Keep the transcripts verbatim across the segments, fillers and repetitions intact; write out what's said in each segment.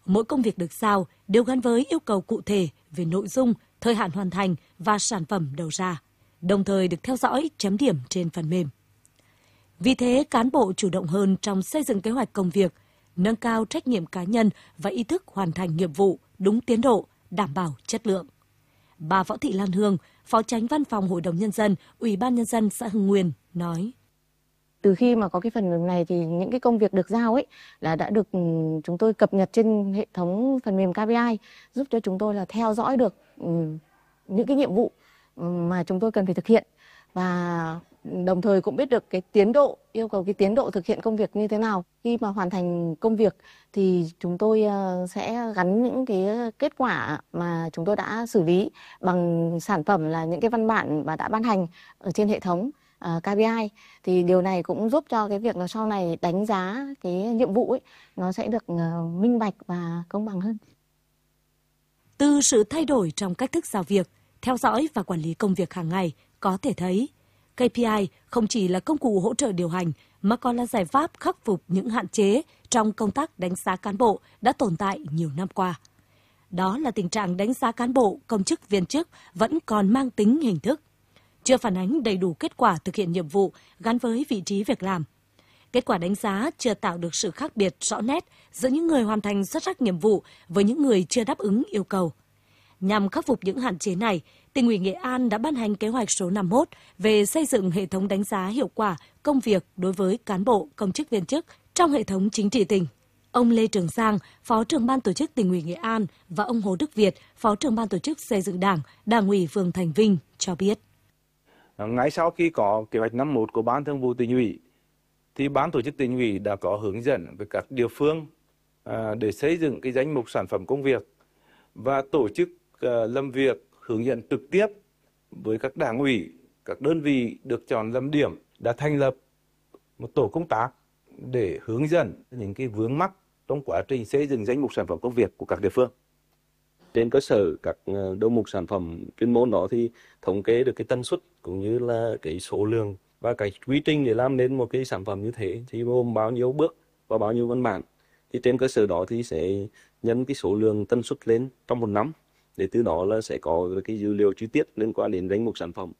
Mỗi công việc được giao đều gắn với yêu cầu cụ thể về nội dung, thời hạn hoàn thành và sản phẩm đầu ra, đồng thời được theo dõi, chấm điểm trên phần mềm. Vì thế, cán bộ chủ động hơn trong xây dựng kế hoạch công việc, nâng cao trách nhiệm cá nhân và ý thức hoàn thành nhiệm vụ đúng tiến độ, đảm bảo chất lượng. Bà Võ Thị Lan Hương, Phó Chánh Văn phòng Hội đồng Nhân dân, Ủy ban Nhân dân xã Hưng Nguyên nói. Từ khi mà có cái phần mềm này thì những cái công việc được giao ấy là đã được chúng tôi cập nhật trên hệ thống phần mềm ca pê i, giúp cho chúng tôi là theo dõi được những cái nhiệm vụ mà chúng tôi cần phải thực hiện, và đồng thời cũng biết được cái tiến độ, yêu cầu cái tiến độ thực hiện công việc như thế nào. Khi mà hoàn thành công việc thì chúng tôi sẽ gắn những cái kết quả mà chúng tôi đã xử lý bằng sản phẩm là những cái văn bản mà đã ban hành ở trên hệ thống ca pê i, thì điều này cũng giúp cho cái việc là sau này đánh giá cái nhiệm vụ ấy nó sẽ được minh bạch và công bằng hơn. Từ sự thay đổi trong cách thức giao việc, theo dõi và quản lý công việc hàng ngày, có thể thấy ca pê i không chỉ là công cụ hỗ trợ điều hành mà còn là giải pháp khắc phục những hạn chế trong công tác đánh giá cán bộ đã tồn tại nhiều năm qua. Đó là tình trạng đánh giá cán bộ, công chức viên chức vẫn còn mang tính hình thức, chưa phản ánh đầy đủ kết quả thực hiện nhiệm vụ gắn với vị trí việc làm. Kết quả đánh giá chưa tạo được sự khác biệt rõ nét giữa những người hoàn thành xuất sắc nhiệm vụ với những người chưa đáp ứng yêu cầu. Nhằm khắc phục những hạn chế này, Tỉnh ủy Nghệ An đã ban hành kế hoạch số năm mươi mốt về xây dựng hệ thống đánh giá hiệu quả công việc đối với cán bộ, công chức viên chức trong hệ thống chính trị tỉnh. Ông Lê Trường Giang, Phó trưởng ban tổ chức Tỉnh ủy Nghệ An và ông Hồ Đức Việt, Phó trưởng ban tổ chức xây dựng Đảng, Đảng ủy phường Thành Vinh cho biết. Ngay sau khi có kế hoạch năm mươi mốt của Ban Thường vụ Tỉnh ủy, thì Ban tổ chức Tỉnh ủy đã có hướng dẫn với các địa phương để xây dựng cái danh mục sản phẩm công việc và tổ chức làm việc hướng dẫn trực tiếp với các đảng ủy, các đơn vị được chọn làm điểm, đã thành lập một tổ công tác để hướng dẫn những cái vướng mắc trong quá trình xây dựng danh mục sản phẩm công việc của các địa phương. Trên cơ sở các đầu mục sản phẩm chuyên môn đó thì thống kê được cái tần suất cũng như là cái số lượng và cái quy trình để làm nên một cái sản phẩm như thế thì gồm bao nhiêu bước và bao nhiêu văn bản. Thì trên cơ sở đó thì sẽ nhân cái số lượng tần suất lên trong một năm, để từ đó là sẽ có cái dữ liệu chi tiết liên quan đến danh mục sản phẩm.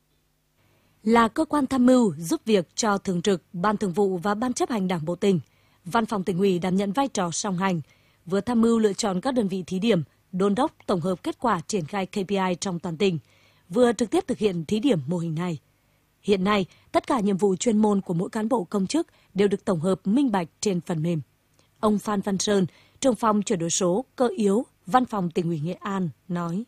Là cơ quan tham mưu giúp việc cho Thường trực, Ban Thường vụ và Ban chấp hành Đảng bộ tỉnh, Văn phòng Tỉnh ủy đảm nhận vai trò song hành, vừa tham mưu lựa chọn các đơn vị thí điểm, đôn đốc tổng hợp kết quả triển khai ca pê i trong toàn tỉnh, vừa trực tiếp thực hiện thí điểm mô hình này. Hiện nay, tất cả nhiệm vụ chuyên môn của mỗi cán bộ công chức đều được tổng hợp minh bạch trên phần mềm. Ông Phan Văn Sơn, trưởng phòng chuyển đổi số cơ yếu, Văn phòng Tỉnh ủy Nghệ An nói.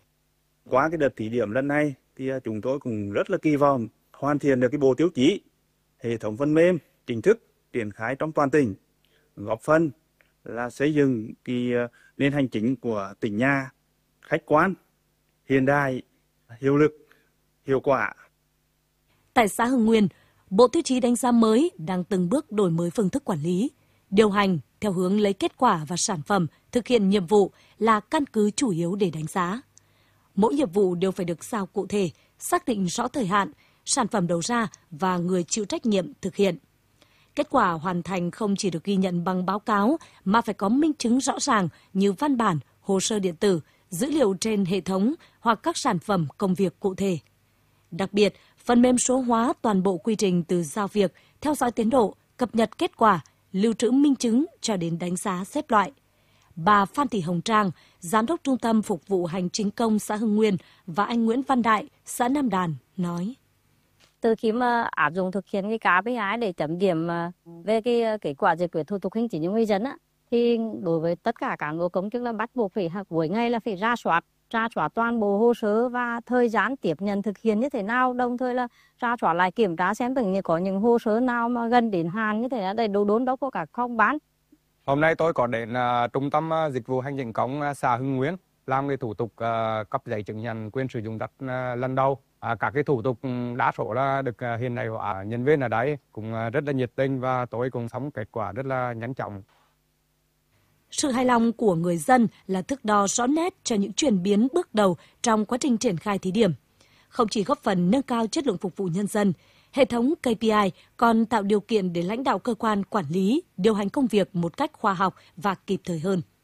Qua cái đợt thí điểm lần này thì chúng tôi cũng rất là kỳ vọng hoàn thiện được cái bộ tiêu chí, hệ thống phần mềm chính thức triển khai trong toàn tỉnh, góp phần là xây dựng cái nền hành chính của tỉnh nhà khách quan, hiện đại, hiệu lực, hiệu quả. Tại xã Hưng Nguyên, Bộ Tiêu chí đánh giá mới đang từng bước đổi mới phương thức quản lý, điều hành theo hướng lấy kết quả và sản phẩm thực hiện nhiệm vụ là căn cứ chủ yếu để đánh giá. Mỗi nhiệm vụ đều phải được giao cụ thể, xác định rõ thời hạn, sản phẩm đầu ra và người chịu trách nhiệm thực hiện. Kết quả hoàn thành không chỉ được ghi nhận bằng báo cáo mà phải có minh chứng rõ ràng như văn bản, hồ sơ điện tử, dữ liệu trên hệ thống hoặc các sản phẩm công việc cụ thể. Đặc biệt, phần mềm số hóa toàn bộ quy trình từ giao việc, theo dõi tiến độ, cập nhật kết quả, lưu trữ minh chứng cho đến đánh giá xếp loại. Bà Phan Thị Hồng Trang, Giám đốc Trung tâm Phục vụ Hành chính công xã Hưng Nguyên và anh Nguyễn Văn Đại, xã Nam Đàn nói. Từ khi mà áp dụng thực hiện cái ca pê i để chấm điểm về cái kết quả giải quyết thủ tục hành chính cho người dân á, thì đối với tất cả cán bộ công chức là bắt buộc phải cuối ngày là phải ra soát, ra soát toàn bộ hồ sơ và thời gian tiếp nhận thực hiện như thế nào, đồng thời là ra soát lại kiểm tra xem từng có những hồ sơ nào mà gần đến hạn như thế là đầy đủ đôn đốc của các phòng ban. Hôm nay tôi có đến uh, Trung tâm uh, Dịch vụ Hành chính công uh, xã Hưng Nguyên làm cái thủ tục uh, cấp giấy chứng nhận quyền sử dụng đất uh, lần đầu. À, các cái thủ tục đa số là được uh, hiện nay à, nhân viên ở đấy cũng uh, rất là nhiệt tình và tôi cũng xong kết quả rất là nhanh chóng. Sự hài lòng của người dân là thước đo rõ nét cho những chuyển biến bước đầu trong quá trình triển khai thí điểm. Không chỉ góp phần nâng cao chất lượng phục vụ nhân dân, hệ thống ca pê i còn tạo điều kiện để lãnh đạo cơ quan quản lý, điều hành công việc một cách khoa học và kịp thời hơn.